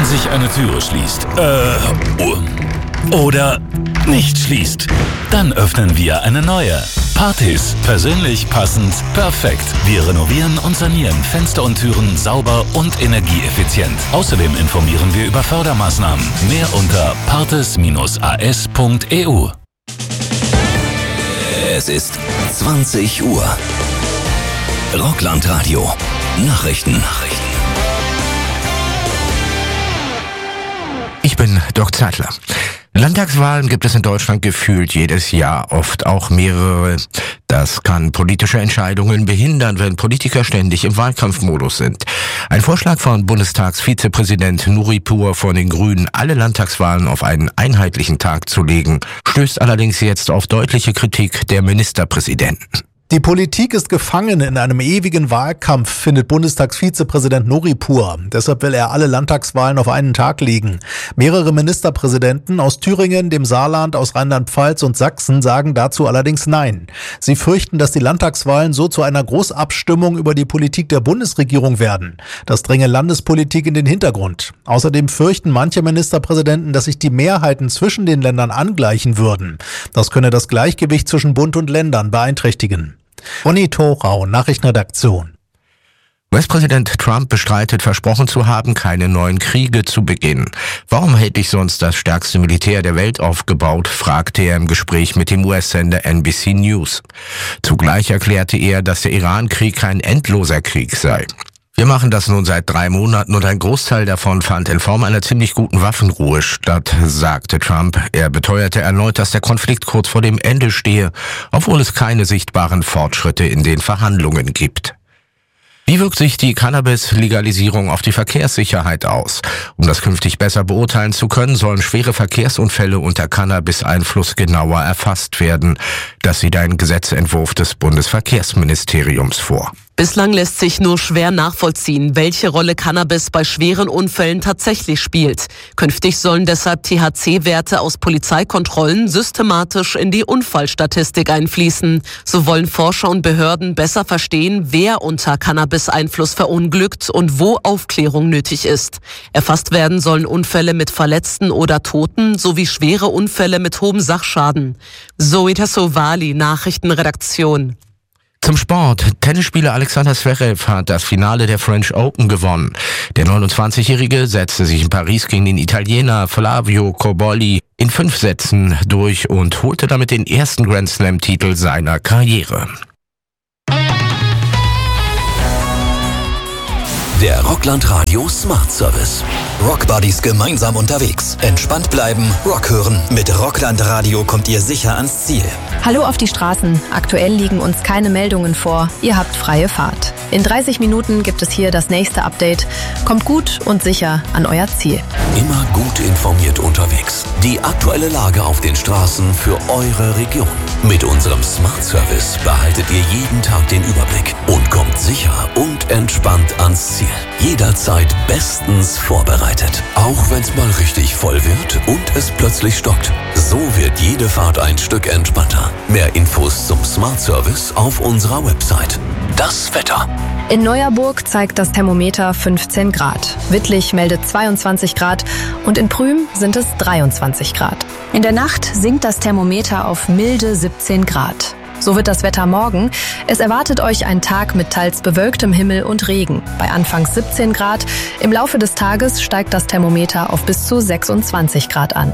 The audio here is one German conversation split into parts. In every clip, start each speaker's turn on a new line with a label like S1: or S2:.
S1: sich eine Türe schließt, oder nicht schließt, dann öffnen wir eine neue. Partys, persönlich, passend, perfekt. Wir renovieren und sanieren Fenster und Türen sauber und energieeffizient. Außerdem informieren wir über Fördermaßnahmen. Mehr unter partes-as.eu.
S2: Es ist 20 Uhr. Rocklandradio. Nachrichten.
S3: Ich bin Doc Zeitler. Landtagswahlen gibt es in Deutschland gefühlt jedes Jahr, oft auch mehrere. Das kann politische Entscheidungen behindern, wenn Politiker ständig im Wahlkampfmodus sind. Ein Vorschlag von Bundestagsvizepräsident Nuripur von den Grünen, alle Landtagswahlen auf einen einheitlichen Tag zu legen, stößt allerdings jetzt auf deutliche Kritik der Ministerpräsidenten.
S4: Die Politik ist gefangen in einem ewigen Wahlkampf, findet Bundestagsvizepräsident Nuripur. Deshalb will er alle Landtagswahlen auf einen Tag legen. Mehrere Ministerpräsidenten aus Thüringen, dem Saarland, aus Rheinland-Pfalz und Sachsen sagen dazu allerdings Nein. Sie fürchten, dass die Landtagswahlen so zu einer Großabstimmung über die Politik der Bundesregierung werden. Das dränge Landespolitik in den Hintergrund. Außerdem fürchten manche Ministerpräsidenten, dass sich die Mehrheiten zwischen den Ländern angleichen würden. Das könne das Gleichgewicht zwischen Bund und Ländern beeinträchtigen. Ronny Thorau, Nachrichtenredaktion.
S3: US-Präsident Trump bestreitet, versprochen zu haben, keine neuen Kriege zu beginnen. Warum hätte ich sonst das stärkste Militär der Welt aufgebaut, fragte er im Gespräch mit dem US-Sender NBC News. Zugleich erklärte er, dass der Iran-Krieg kein endloser Krieg sei. Wir machen das nun seit 3 Monaten und ein Großteil davon fand in Form einer ziemlich guten Waffenruhe statt, sagte Trump. Er beteuerte erneut, dass der Konflikt kurz vor dem Ende stehe, obwohl es keine sichtbaren Fortschritte in den Verhandlungen gibt. Wie wirkt sich die Cannabis-Legalisierung auf die Verkehrssicherheit aus? Um das künftig besser beurteilen zu können, sollen schwere Verkehrsunfälle unter Cannabis-Einfluss genauer erfasst werden. Das sieht ein Gesetzentwurf des Bundesverkehrsministeriums vor.
S5: Bislang lässt sich nur schwer nachvollziehen, welche Rolle Cannabis bei schweren Unfällen tatsächlich spielt. Künftig sollen deshalb THC-Werte aus Polizeikontrollen systematisch in die Unfallstatistik einfließen. So wollen Forscher und Behörden besser verstehen, wer unter Cannabis-Einfluss verunglückt und wo Aufklärung nötig ist. Erfasst werden sollen Unfälle mit Verletzten oder Toten sowie schwere Unfälle mit hohem Sachschaden. Zoe Tassovali, Nachrichtenredaktion.
S3: Zum Sport. Tennisspieler Alexander Zverev hat das Finale der French Open gewonnen. Der 29-Jährige setzte sich in Paris gegen den Italiener Flavio Cobolli in 5 Sätzen durch und holte damit den ersten Grand Slam-Titel seiner Karriere.
S2: Der Rocklandradio Smart Service. Rockbuddies gemeinsam unterwegs. Entspannt bleiben, Rock hören. Mit Rocklandradio kommt ihr sicher ans Ziel.
S6: Hallo auf die Straßen. Aktuell liegen uns keine Meldungen vor. Ihr habt freie Fahrt. In 30 Minuten gibt es hier das nächste Update. Kommt gut und sicher an euer Ziel.
S2: Immer gut informiert unterwegs. Die aktuelle Lage auf den Straßen für eure Region. Mit unserem Smart Service behaltet ihr jeden Tag den Überblick und kommt sicher und entspannt ans Ziel. Jederzeit bestens vorbereitet. Auch wenn es mal richtig voll wird und es plötzlich stockt. So wird jede Fahrt ein Stück entspannter. Mehr Infos zum Smart Service auf unserer Website. Das Wetter.
S6: In Neuerburg zeigt das Thermometer 15 Grad. Wittlich meldet 22 Grad und in Prüm sind es 23 Grad. In der Nacht sinkt das Thermometer auf milde 17 Grad. So wird das Wetter morgen. Es erwartet euch ein Tag mit teils bewölktem Himmel und Regen. Bei anfangs 17 Grad. Im Laufe des Tages steigt das Thermometer auf bis zu 26 Grad an.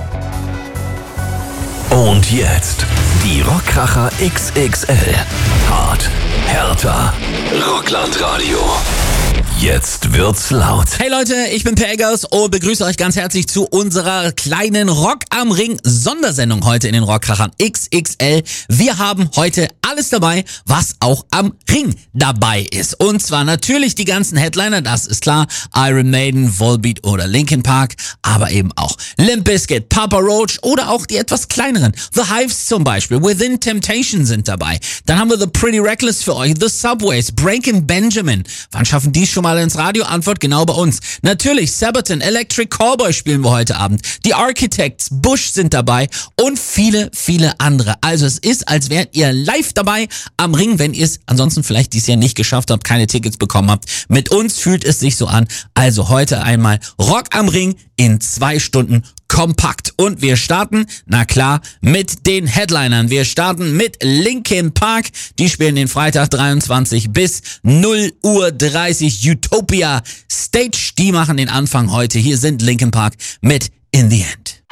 S2: Und jetzt die Rockkracher XXL. Hart, härter, Rocklandradio. Jetzt wird's laut.
S7: Hey Leute, ich bin Per Eggers und begrüße euch ganz herzlich zu unserer kleinen Rock am Ring Sondersendung heute in den Rockkrachern XXL. Wir haben heute alles dabei, was auch am Ring dabei ist. Und zwar natürlich die ganzen Headliner, das ist klar. Iron Maiden, Volbeat oder Linkin Park, aber eben auch Limp Bizkit, Papa Roach oder auch die etwas kleineren. The Hives zum Beispiel, Within Temptation sind dabei. Dann haben wir The Pretty Reckless für euch, The Subways, Breaking Benjamin. Wann schaffen die schon mal Balance Radio? Antwort genau bei uns. Natürlich, Sabaton, Electric Callboy spielen wir heute Abend. Die Architects, Bush sind dabei und viele, viele andere. Also es ist, als wärt ihr live dabei am Ring, wenn ihr es ansonsten vielleicht dieses Jahr nicht geschafft habt, keine Tickets bekommen habt. Mit uns fühlt es sich so an. Also heute einmal Rock am Ring in 2 Stunden kompakt. Und wir starten, na klar, mit den Headlinern. Wir starten mit Linkin Park. Die spielen den Freitag 23 bis 0:30 Uhr Utopia Stage. Die machen den Anfang heute. Hier sind Linkin Park mit In the End.